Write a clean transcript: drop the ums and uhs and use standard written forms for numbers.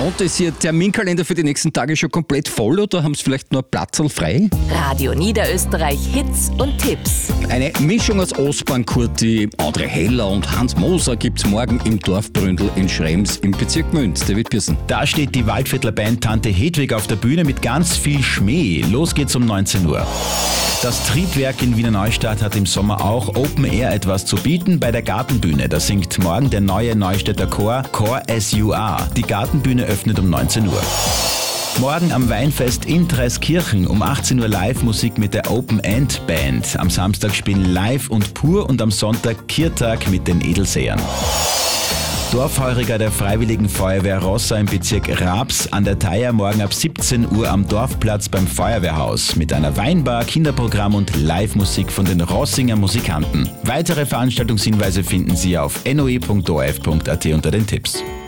Und ist Ihr Terminkalender für die nächsten Tage schon komplett voll oder haben Sie vielleicht nur Platzl frei? Radio Niederösterreich Hits und Tipps. Eine Mischung aus Osman Kurti, André Heller und Hans Moser gibt's morgen im Dorfbründel in Schrems im Bezirk Münz. David Pierson. Da steht die Waldviertler Band Tante Hedwig auf der Bühne mit ganz viel Schmäh. Los geht's um 19 Uhr. Das Triebwerk in Wiener Neustadt hat im Sommer auch Open Air etwas zu bieten bei der Gartenbühne. Da singt morgen der neue Neustädter Chor As You Are. Die Gartenbühne öffnet um 19 Uhr. Morgen am Weinfest in Treskirchen um 18 Uhr Live-Musik mit der Open End Band. Am Samstag spielen Live und Pur und am Sonntag Kirtag mit den Edelsehern. Dorfheuriger der Freiwilligen Feuerwehr Rossa im Bezirk Raps an der Theier morgen ab 17 Uhr am Dorfplatz beim Feuerwehrhaus mit einer Weinbar, Kinderprogramm und Live-Musik von den Rossinger Musikanten. Weitere Veranstaltungshinweise finden Sie auf noe.orf.at unter den Tipps.